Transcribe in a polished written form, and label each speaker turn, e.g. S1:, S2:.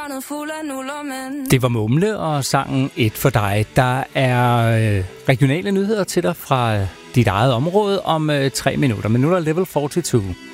S1: Det var Mumle og sangen Et for dig. Der er regionale nyheder til dig fra dit eget område om 3 minutter. Men nu er der Level 42.